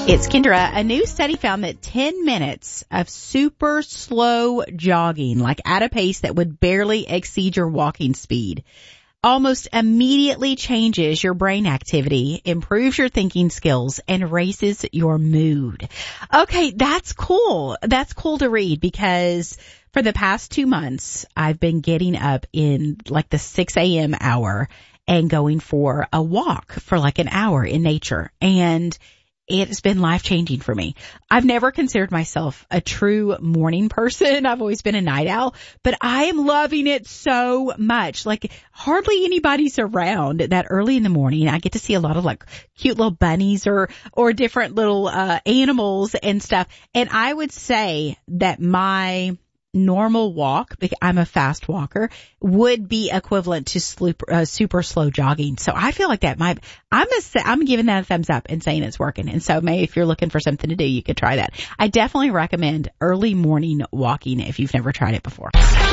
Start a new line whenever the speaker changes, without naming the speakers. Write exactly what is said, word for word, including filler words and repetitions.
It's Kendra. A new study found that ten minutes of super slow jogging, like at a pace that would barely exceed your walking speed, almost immediately changes your brain activity, improves your thinking skills, and raises your mood. Okay, that's cool. That's cool to read because for the past two months, I've been getting up in like the six a.m. hour and going for a walk for like an hour in nature. And it has been life-changing for me. I've never considered myself a true morning person. I've always been a night owl, but I am loving it so much. Like hardly anybody's around that early in the morning. I get to see a lot of like cute little bunnies or, or different little, uh, animals and stuff. And I would say that my normal walk, because I'm a fast walker, would be equivalent to super, uh, super slow jogging. So I feel like that might, I'm a, I'm giving that a thumbs up and saying it's working. And so maybe if you're looking for something to do, you could try that. I definitely recommend early morning walking if you've never tried it before.